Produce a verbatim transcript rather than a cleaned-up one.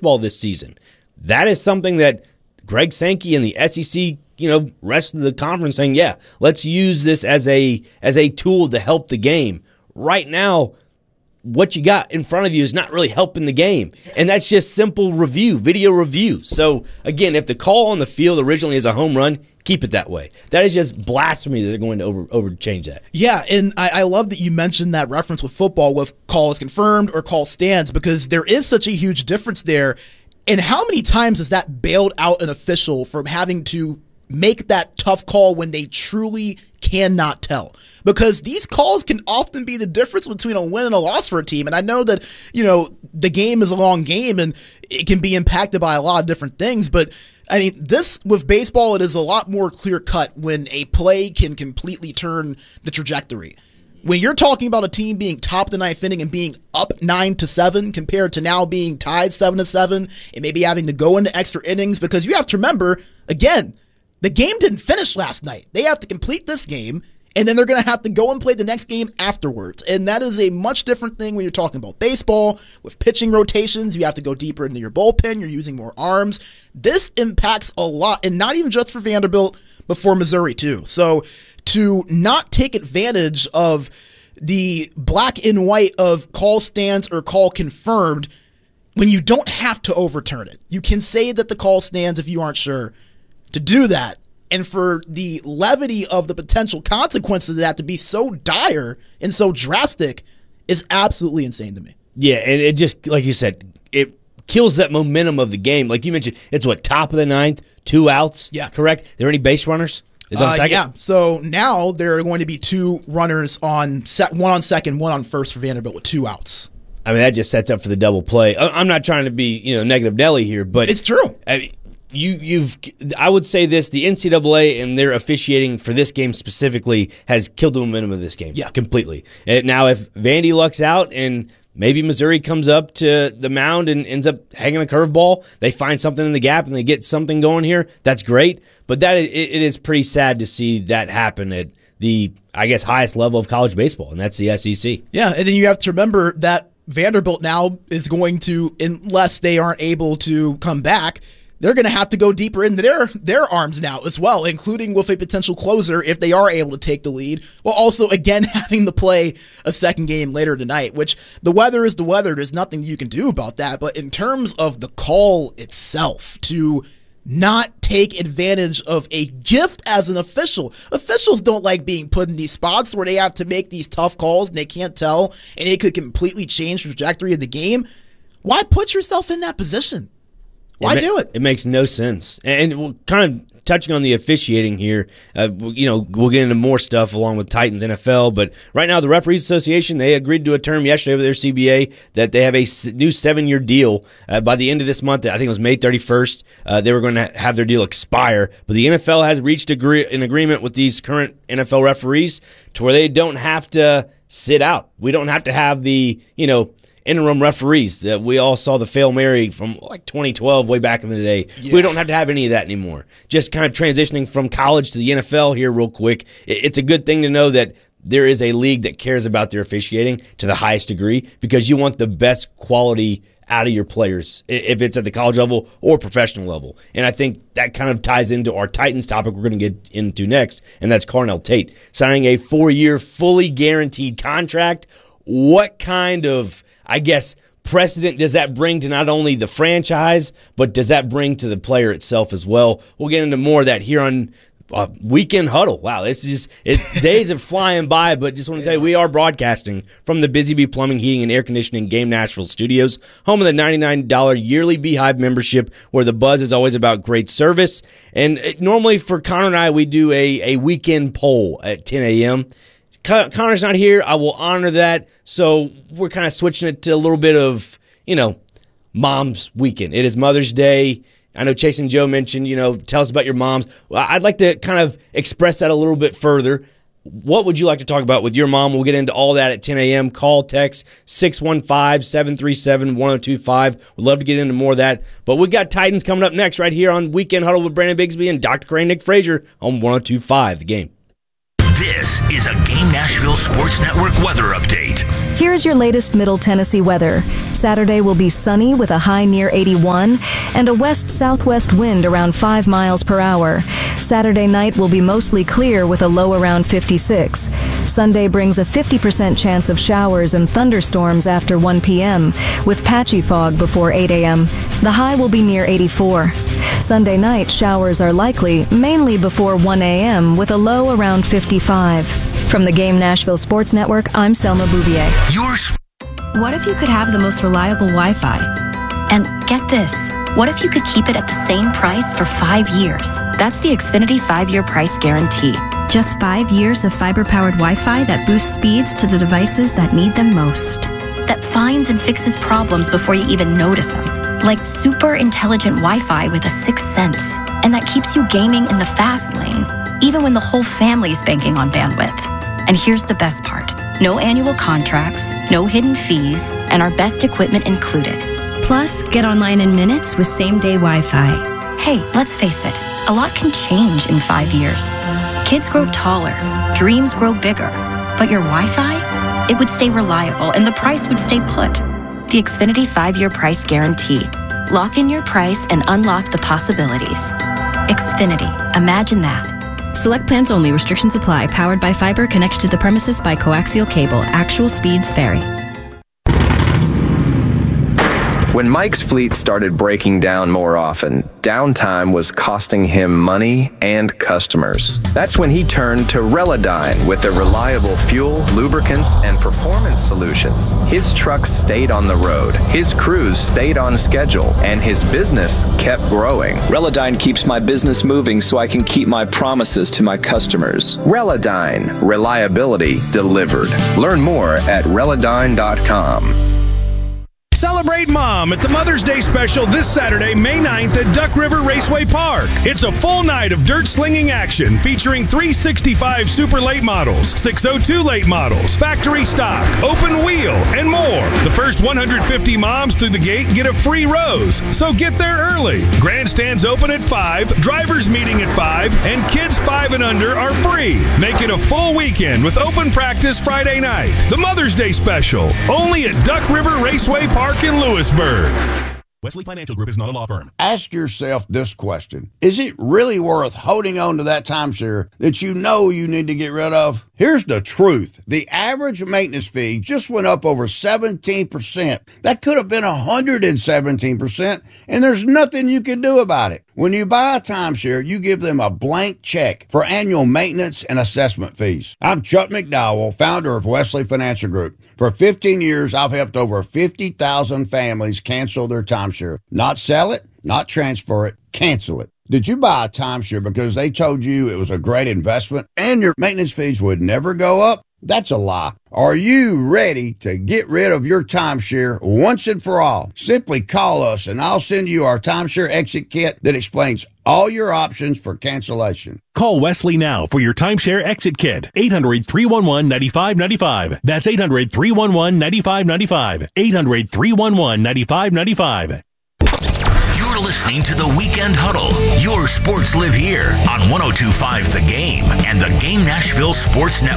baseball this season. That is something that Greg Sankey and the S E C, you know, rest of the conference saying, yeah, let's use this as a as a tool to help the game. Right now, what you got in front of you is not really helping the game. And that's just simple review, video review. So, again, if the call on the field originally is a home run, keep it that way. That is just blasphemy that they're going to over, over change that. Yeah, and I, I love that you mentioned that reference with football with call is confirmed or call stands, because there is such a huge difference there. And how many times has that bailed out an official from having to make that tough call when they truly cannot tell? Because these calls can often be the difference between a win and a loss for a team. And I know that, you know, the game is a long game and it can be impacted by a lot of different things. But, I mean, this, with baseball, it is a lot more clear-cut when a play can completely turn the trajectory. When you're talking about a team being top of the ninth inning and being up nine to seven compared to now being tied seven to seven and maybe having to go into extra innings, because you have to remember, again, the game didn't finish last night. They have to complete this game, and then they're going to have to go and play the next game afterwards. And that is a much different thing when you're talking about baseball. With pitching rotations, you have to go deeper into your bullpen. You're using more arms. This impacts a lot, and not even just for Vanderbilt, but for Missouri too. So to not take advantage of the black and white of call stands or call confirmed when you don't have to overturn it. You can say that the call stands if you aren't sure. To do that, and for the levity of the potential consequences of that to be so dire and so drastic, is absolutely insane to me. Yeah, and it just, like you said, it kills that momentum of the game. Like you mentioned, it's what, top of the ninth, two outs? Yeah. Correct? There any base runners? Is on uh, second? Yeah, so now there are going to be two runners on set, one on second, one on first for Vanderbilt with two outs. I mean, that just sets up for the double play. I'm not trying to be, you know, negative Nelly here, but it's true. I mean, You, you've. I would say this: the N C double A and their officiating for this game specifically has killed the momentum of this game. Yeah. completely. And now, if Vandy lucks out and maybe Missouri comes up to the mound and ends up hanging a curveball, they find something in the gap and they get something going here. That's great. But that it, it is pretty sad to see that happen at the, I guess, highest level of college baseball, and that's the S E C. Yeah, and then you have to remember that Vanderbilt now is going to, unless they aren't able to come back, they're going to have to go deeper into their their arms now as well, including with a potential closer if they are able to take the lead, while also, again, having to play a second game later tonight, which the weather is the weather. There's nothing you can do about that. But in terms of the call itself, to not take advantage of a gift as an official. Officials don't like being put in these spots where they have to make these tough calls and they can't tell, and it could completely change the trajectory of the game. Why put yourself in that position? Why it do it? It makes no sense. And we're kind of touching on the officiating here. Uh, you know, we'll get into more stuff along with Titans N F L. But right now, the Referees Association, they agreed to a term yesterday with their C B A that they have a new seven-year deal. Uh, by the end of this month, I think it was May thirty-first, uh, they were going to have their deal expire. But the N F L has reached agree- an agreement with these current N F L referees to where they don't have to sit out. We don't have to have the, you know, interim referees that we all saw the Fail Mary from like twenty twelve way back in the day. Yeah. We don't have to have any of that anymore. Just kind of transitioning from college to the N F L here real quick. It's a good thing to know that there is a league that cares about their officiating to the highest degree, because you want the best quality out of your players, if it's at the college level or professional level. And I think that kind of ties into our Titans topic we're going to get into next, and that's Carnell Tate signing a four-year fully guaranteed contract. What kind of, I guess, precedent does that bring to not only the franchise, but does that bring to the player itself as well? We'll get into more of that here on uh, Weekend Huddle. Wow, this is it, days are flying by, but just want to tell you, we are broadcasting from the Busy Bee Plumbing, Heating, and Air Conditioning Game Nashville studios, home of the ninety-nine dollars yearly Beehive membership, where the buzz is always about great service. And it, normally for Connor and I, we do a, a weekend poll at ten a.m., Connor's not here. I will honor that. So we're kind of switching it to a little bit of, you know, Mom's Weekend. It is Mother's Day. I know Chase and Joe mentioned, you know, tell us about your moms. Well, I'd like to kind of express that a little bit further. What would you like to talk about with your mom? We'll get into all that at ten a.m. Call, text six one five, seven three seven, one oh two five. We'd love to get into more of that. But we've got Titans coming up next right here on Weekend Huddle with Brandon Bigsby and Doctor Crane, Nick Frazier on one oh two five, The Game. This is a Game Nashville Sports Network weather update. Here's your latest Middle Tennessee weather. Saturday will be sunny with a high near eighty-one and a west-southwest wind around five miles per hour. Saturday night will be mostly clear with a low around fifty-six. Sunday brings a fifty percent chance of showers and thunderstorms after one p.m. with patchy fog before eight a.m. The high will be near eighty-four. Sunday night, showers are likely, mainly before one a.m. with a low around fifty-five. From the Game Nashville Sports Network, I'm Selma Bouvier. Yours. What if you could have the most reliable Wi-Fi? And get this, what if you could keep it at the same price for five years? That's the Xfinity five-year price guarantee. Just five years of fiber-powered Wi-Fi that boosts speeds to the devices that need them most. That finds and fixes problems before you even notice them. Like super intelligent Wi-Fi with a sixth sense. And that keeps you gaming in the fast lane, even when the whole family's banking on bandwidth. And here's the best part. No annual contracts, no hidden fees, and our best equipment included. Plus, get online in minutes with same-day Wi-Fi. Hey, let's face it, a lot can change in five years. Kids grow taller, dreams grow bigger, but your Wi-Fi, it would stay reliable and the price would stay put. The Xfinity five-year price guarantee. Lock in your price and unlock the possibilities. Xfinity, imagine that. Select plans only. Restrictions apply. Powered by fiber. Connected to the premises by coaxial cable. Actual speeds vary. When Mike's fleet started breaking down more often, downtime was costing him money and customers. That's when he turned to Relodyne with their reliable fuel, lubricants, and performance solutions. His trucks stayed on the road, his crews stayed on schedule, and his business kept growing. Relodyne keeps my business moving so I can keep my promises to my customers. Relodyne, reliability delivered. Learn more at relodyne dot com. Celebrate Mom at the Mother's Day special this Saturday, May ninth at Duck River Raceway Park. It's a full night of dirt slinging action featuring three sixty-five Super Late models, six oh two Late models, factory stock, open wheel, and more. The first one hundred fifty moms through the gate get a free rose, so get there early. Grandstands open at five, drivers meeting at five, and kids five and under are free. Make it a full weekend with open practice Friday night. The Mother's Day special, only at Duck River Raceway Park in Lewisburg. Wesley Financial Group is not a law firm. Ask yourself this question. Is it really worth holding on to that timeshare that you know you need to get rid of? Here's the truth. The average maintenance fee just went up over seventeen percent. That could have been one hundred seventeen percent, and there's nothing you can do about it. When you buy a timeshare, you give them a blank check for annual maintenance and assessment fees. I'm Chuck McDowell, founder of Wesley Financial Group. For fifteen years, I've helped over fifty thousand families cancel their timeshare. Not sell it, not transfer it, cancel it. Did you buy a timeshare because they told you it was a great investment and your maintenance fees would never go up? That's a lie. Are you ready to get rid of your timeshare once and for all? Simply call us and I'll send you our timeshare exit kit that explains all your options for cancellation. Call Wesley now for your timeshare exit kit. eight hundred, three one one, nine five nine five. That's eight hundred, three one one, nine five nine five. eight hundred, three one one, nine five nine five. You're listening to the Weekend Huddle. Your sports live here on one oh two point five The Game and the Game Nashville Sports Network.